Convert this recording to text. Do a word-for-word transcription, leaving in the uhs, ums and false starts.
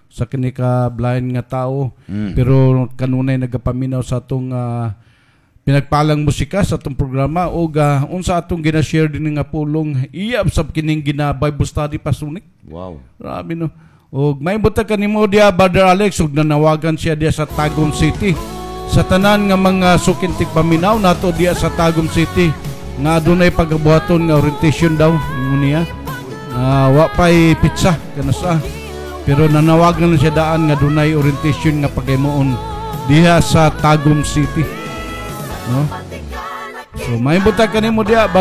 sa kini ka blind nga tao. Mm. Pero kanunay nagapaminaw sa atong uh, pinagpalang musika sa atong programa o uh, unsa atong gina-share din nga pulong iya sab kining gina Bible study pasunik. Wow. Grabe no. Og may buta kanimo dia Brother Alex ug nanawagan siya dia sa Tagum City. Sa tanan nga mga sukintik paminaw nato dia sa Tagum City nga adunay pagabuhaton nga orientation daw niya. Uh, wa pay pizza kana sa. Pero nanawagan na siya daan nga dunay orientation nga paghimuon diha sa Tagum City. No? So may buta kanimo dia